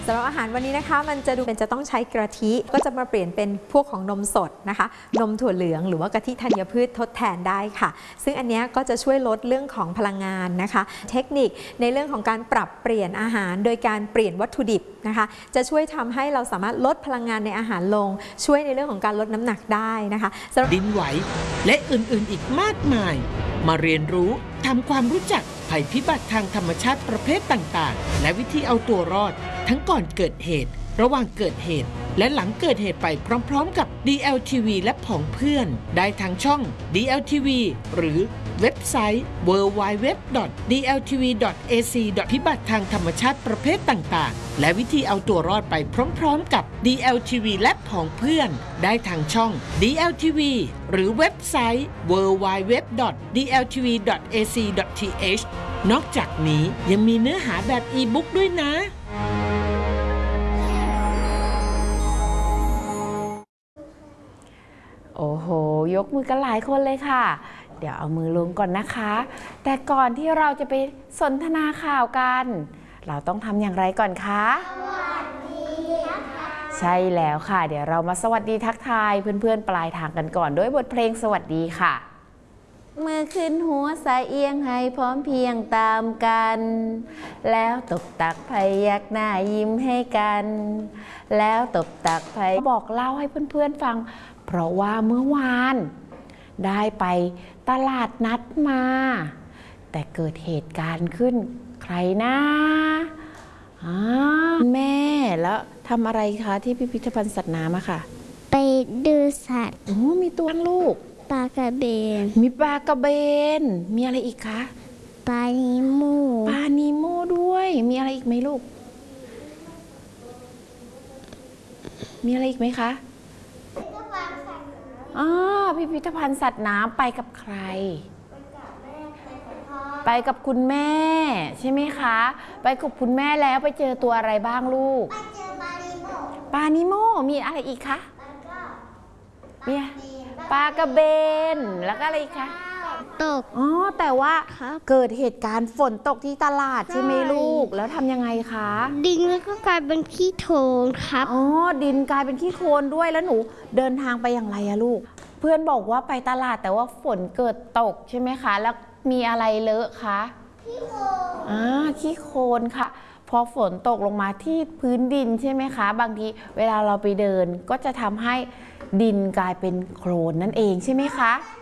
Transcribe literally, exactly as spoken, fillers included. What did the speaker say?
สำหรับอาหารวันนี้นะคะมันจะดูเป็นจะต้องใช้กะทิก็จะมาเปลี่ยนเป็นพวกของนมสดนะคะนมถั่วเหลืองหรือว่ากะทิธัญพืชทดแทนได้ค่ะซึ่งอันนี้ก็จะช่วยลดเรื่องของพลังงานนะคะเทคนิคในเรื่องของการปรับเปลี่ยนอาหารโดยการเปลี่ยนวัตถุดิบนะคะจะช่วยทำให้เราสามารถลดพลังงานในอาหารลงช่วยในเรื่องของการลดน้ำหนักได้นะคะดินไหวและอื่นๆอีกมากมายมาเรียนรู้ทำความรู้จักภัยพิบัติทางธรรมชาติประเภทต่างๆและวิธีเอาตัวรอดทั้งก่อนเกิดเหตุระหว่างเกิดเหตุและหลังเกิดเหตุไปพร้อมๆกับ ดี แอล ที วี และผองเพื่อนได้ทางช่อง ดี แอล ที วี หรือเว็บไซต์ ดับเบิลยู ดับเบิลยู ดับเบิลยู ดอท ดี แอล ที วี ดอท เอ ซี ดอท พิบัติทางธรรมชาติประเภทต่างๆและวิธีเอาตัวรอดไปพร้อมๆกับ ดี แอล ที วี และผองเพื่อนได้ทางช่อง ดี แอล ที วี หรือเว็บไซต์ ดับเบิลยู ดับเบิลยู ดับเบิลยู ดอท ดี แอล ที วี ดอท เอ ซี ดอท ที เอช นอกจากนี้ยังมีเนื้อหาแบบอีบุ๊กด้วยนะโอ้โหยกมือกันหลายคนเลยค่ะเดี๋ยวเอามือลงก่อนนะคะแต่ก่อนที่เราจะไปสนทนาข่าวกันเราต้องทำอย่างไรก่อนคะสวัสดีค่ะใช่แล้วค่ะเดี๋ยวเรามาสวัสดีทักทายเพื่อนๆปลายทางกันก่อนด้วยบทเพลงสวัสดีค่ะมือขึ้นหัวสายเอียงให้พร้อมเพียงตามกันแล้วตบตักพยักหน้ายิ้มให้กันแล้วตบตักพยบอกเล่าให้เพื่อนๆฟังเพราะว่าเมื่อวานได้ไปตลาดนัดมาแต่เกิดเหตุการณ์ขึ้นใครนะแม่แล้วทำอะไรคะที่พิพิธภัณฑ์สัตว์น้ำอะค่ะไปดูสัตว์โอ้มีตัวลูกปลากระเบนมีปลากระเบนมีอะไรอีกคะปลานิโมปลานิโมด้วยมีอะไรอีกไหมลูกมีอะไรอีกไหมคะอ๋อพิพิธภัณฑ์สัตว์น้ำไปกับใครไปกับคุณแม่ใช่ไหมคะไปกับคุณแม่แล้วไปเจอตัวอะไรบ้างลูกไปเจอปลานิโมปลานิโมมีอะไรอีกคะมีปลากระเบนแล้วก็อะไรอีกคะตกอ๋อแต่ว่าเกิดเหตุการณ์ฝนตกที่ตลาดใช่ไหมลูกแล้วทำยังไงคะดินแล้วก็กลายเป็นขี้โคลนครับอ๋อดินกลายเป็นขี้โคลนด้วยแล้วหนูเดินทางไปอย่างไรอะลูกเพื่อนบอกว่าไปตลาดแต่ว่าฝนเกิดตกใช่ไหมคะแล้วมีอะไรเลอะคะขี้โคลนอ่าขี้โคลนค่ะพอฝนตกลงมาที่พื้นดินใช่ไหมคะบางทีเวลาเราไปเดินก็จะทำให้ดินกลายเป็นโคลนนั่นเองใช่ไหมคะ